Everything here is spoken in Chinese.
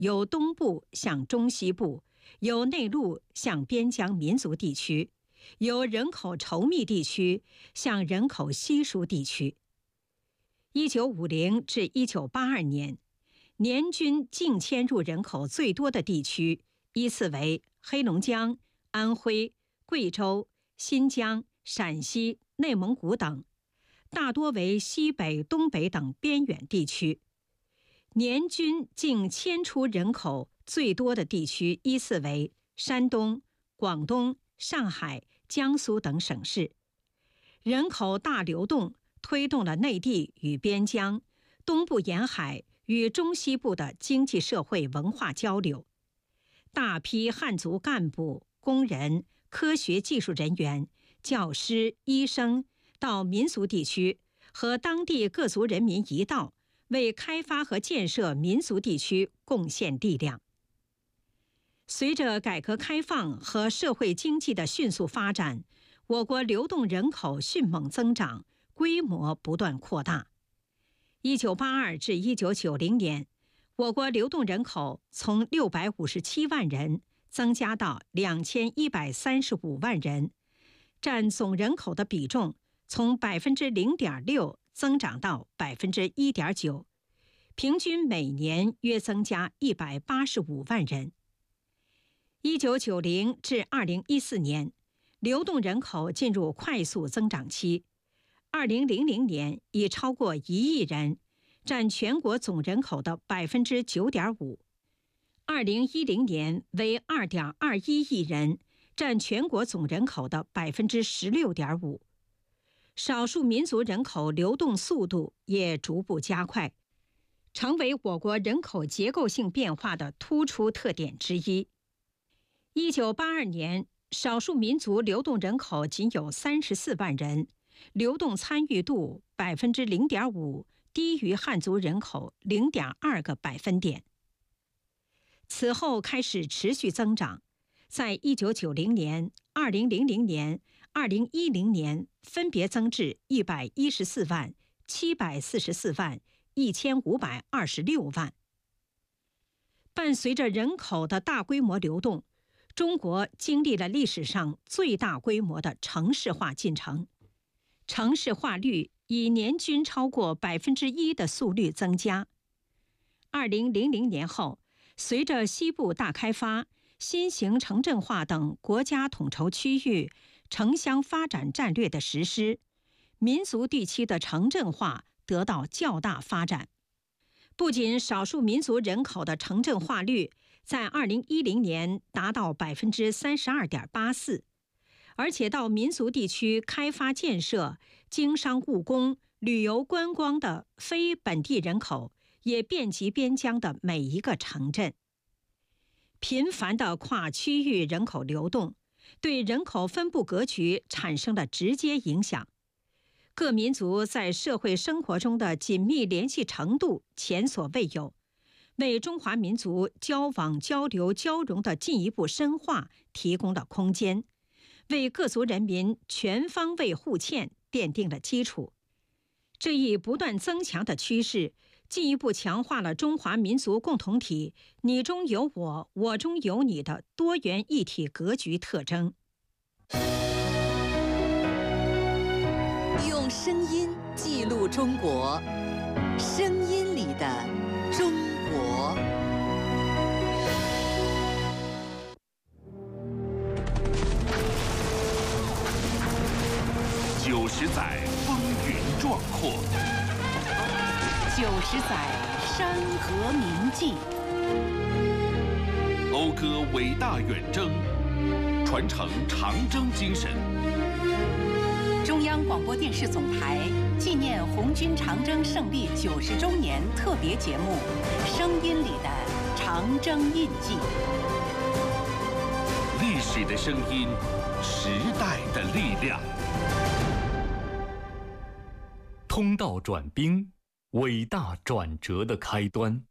由东部向中西部，由内陆向边疆民族地区，由人口稠密地区向人口稀疏地区。1950至1982年，年均净迁入人口最多的地区依次为黑龙江、安徽、贵州、新疆、陕西、内蒙古等，大多为西北、东北等边远地区。年均净迁出人口最多的地区依次为山东、广东、上海、江苏等省市。人口大流动推动了内地与边疆、东部沿海与中西部的经济社会文化交流。大批汉族干部、工人、科学技术人员、教师、医生到民族地区和当地各族人民一道，为开发和建设民族地区贡献力量。随着改革开放和社会经济的迅速发展，我国流动人口迅猛增长，规模不断扩大。1982至1990年，我国流动人口从657万人增加到2135万人，占总人口的比重从0.6%增长到1.9%，平均每年约增加185万人。1990至2014年，流动人口进入快速增长期，2000年已超过1亿人，占全国总人口的9.5%；2010年为2.21亿人，占全国总人口的16.5%。少数民族人口流动速度也逐步加快，成为我国人口结构性变化的突出特点之一。1982年，少数民族流动人口仅有34万人，流动参与度0.5%，低于汉族人口0.2个百分点。此后开始持续增长，在1990年、2000年、2010年分别增至114万、744万、1526万。伴随着人口的大规模流动，中国经历了历史上最大规模的城市化进程，城市化率以年均超过1%的速率增加。2000年后，随着西部大开发、新型城镇化等国家统筹区域城乡发展战略的实施，民族地区的城镇化得到较大发展。不仅少数民族人口的城镇化率在2010年达到32.84%，而且到民族地区开发建设、经商务工、旅游观光的非本地人口也遍及边疆的每一个城镇。频繁的跨区域人口流动，对人口分布格局产生了直接影响。各民族在社会生活中的紧密联系程度前所未有，为中华民族交往交流交融的进一步深化提供了空间，为各族人民全方位互嵌奠定了基础。这一不断增强的趋势，进一步强化了中华民族共同体你中有我，我中有你的多元一体格局特征。 用声音记录中国，声音里的中国。 90载风云壮阔 ，90载山河铭记， 讴歌伟大远征，传承长征精神。 中央广播电视总台纪念红军长征胜利90周年特别节目《声音里的长征印记》。 历史的声音，时代的力量。 通道转兵，伟大转折的开端。